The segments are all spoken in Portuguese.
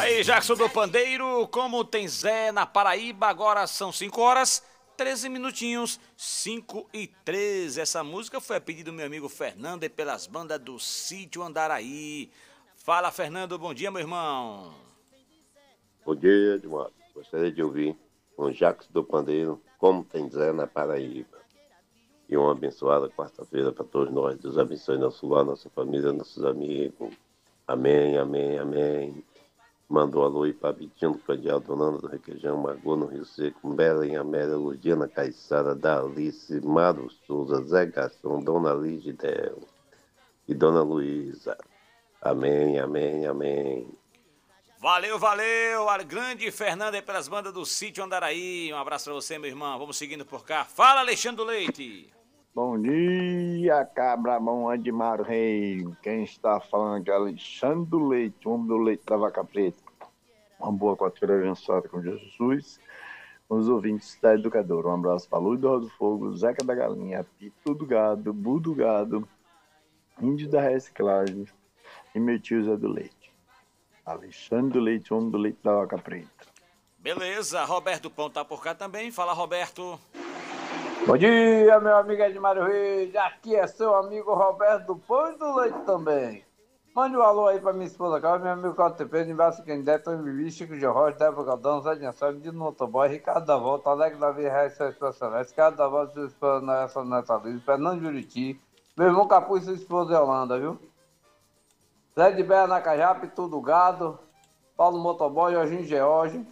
Aí, Jackson do Pandeiro, como tem Zé na Paraíba, agora são 5 horas, 13 minutinhos, 5 e 13. Essa música foi a pedido do meu amigo Fernando e pelas bandas do Sítio Andaraí. Fala, Fernando, bom dia, meu irmão. Bom dia, Edmar. Gostaria de ouvir com Jacques do Pandeiro, como tem Zé na Paraíba. E uma abençoada quarta-feira para todos nós. Deus abençoe nosso lar, nossa família, nossos amigos. Amém, amém, amém. Mandou alô aí para Bitinho do Cadial, Donana do Requeijão, Margot no Rio Seco, Belen, Amélia, Ludiana Caiçara, Dalice, Mário Souza, Zé Gaston, Dona Ligidel e Dona Luísa. Amém, amém, amém. Valeu, valeu, a grande Fernanda aí pelas bandas do Sítio Andaraí. Um abraço pra você, meu irmão. Vamos seguindo por cá. Fala, Alexandre Leite. Bom dia, cabra bom, Edmar Rei. Quem está falando é Alexandre do Leite, o homem do leite da vaca preta. Uma boa quarta-feira abençoada com Jesus. Os ouvintes da Educadora. Um abraço para Luz do Rosa do Fogo, Zeca da Galinha, Pitu do Gado, Bu do Gado, Índio da Reciclagem e meu tio Zé do Leite. Alexandre do Leite, o homem do leite da vaca preta. Beleza, Roberto Pão tá por cá também. Fala, Roberto. Bom dia, meu amigo Edmário Reis. Aqui é seu amigo Roberto do Pão e do Leite também. Mande um alô aí pra minha esposa Carla, meu amigo Claudio Tempero, Embaixo Quendé, Tony Bibi, Chico de Rocha, Débora Galdão, Zé de Anselmo, Dino Motoboy, Ricardo da Volta, Alegre Davi Reis, sua esposa Celeste, Ricardo da Volta, sua esposa Nessa Liz, Fernando Juriti, meu irmão Capuz e sua esposa Yolanda, viu? Zé de Berra Nacajape, Tudo Gado, Paulo Motoboy, Jorginho George.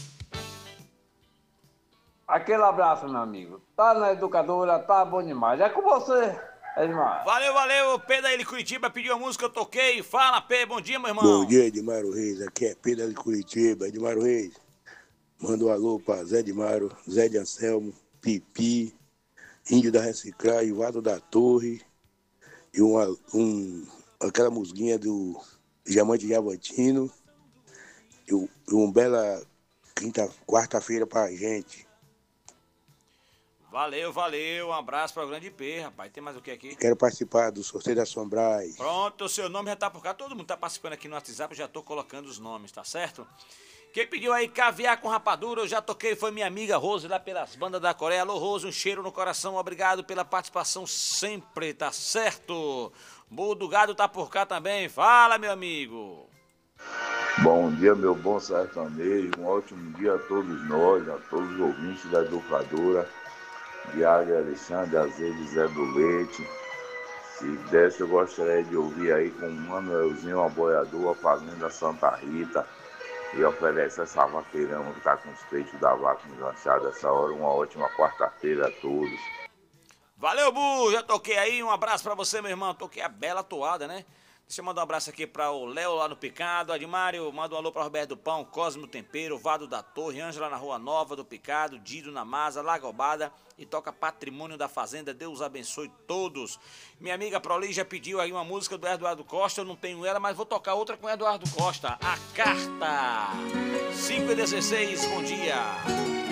Aquele abraço, meu amigo. Tá na Educadora, tá bom demais. É com você, Edmar. Valeu, valeu. Pedro aí de Curitiba pediu a música, eu toquei. Fala, Pedro. Bom dia, meu irmão. Bom dia, Edmaro Reis. Aqui é Pedro de Curitiba. Edmaro Reis. Manda um alô pra Zé Edmaro, Zé de Anselmo, Pipi, Índio da Reciclagem, Vado da Torre e aquela musguinha do Diamante Diamantino e um bela quarta-feira pra gente. Valeu, valeu. Um abraço para o Grande P, rapaz. Tem mais o que aqui? Quero participar do sorteio da Sombrais. Pronto, o seu nome já tá por cá. Todo mundo tá participando aqui no WhatsApp, eu já tô colocando os nomes, tá certo? Quem pediu aí caviar com rapadura, eu já toquei, foi minha amiga Rose, lá pelas bandas da Coreia. Alô, Rose, um cheiro no coração. Obrigado pela participação sempre, tá certo? Bull do Gado tá por cá também. Fala, meu amigo. Bom dia, meu bom sertanejo. Um ótimo dia a todos nós, a todos os ouvintes da Educadora. Diário Alexandre Azevedo Zé do Leite. Se desse, eu gostaria de ouvir aí com o Manuelzinho, a boiador, a Fazenda Santa Rita. E oferece essa vaqueirão que tá com os peitos da vaca enganchados essa hora. Uma ótima quarta-feira a todos. Valeu, Bu. Já toquei aí. Um abraço pra você, meu irmão. Toquei a bela toada, né? Deixa eu mandar um abraço aqui para o Léo lá no Picado, Admário, manda um alô para Roberto do Pão, Cosmo Tempero, Vado da Torre, Ângela na Rua Nova do Picado, Dido na Masa, Lagobada e toca Patrimônio da Fazenda, Deus abençoe todos. Minha amiga Proli já pediu aí uma música do Eduardo Costa, eu não tenho ela, mas vou tocar outra com o Eduardo Costa, A Carta. 5h16, bom dia.